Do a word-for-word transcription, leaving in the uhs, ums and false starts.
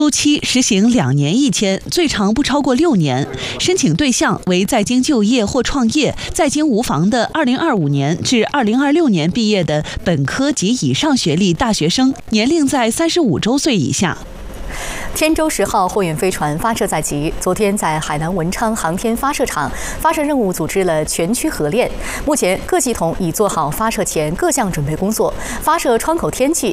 周期实行两年一签，最长不超过六年。申请对象为在京就业或创业、在京无房的二零二五年至二零二六年毕业的本科及以上学历大学生，年龄在三十五周岁以下。 天舟十号货运飞船发射在即，昨天在海南文昌航天发射场，发射任务组织了全区合练。目前各系统已做好发射前各项准备工作，发射窗口天气